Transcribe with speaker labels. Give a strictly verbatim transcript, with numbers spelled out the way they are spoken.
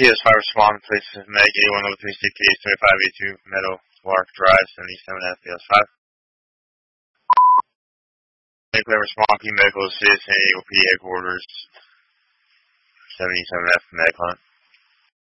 Speaker 1: P S five respond, please Meg eighty-one oh three C P H twenty-five eighty-two Meadow Lark Drive seventy-seven F P S five. Nuclear respond, P Medical Assist, San Diego P headquarters seventy-seven F Medical Hunt.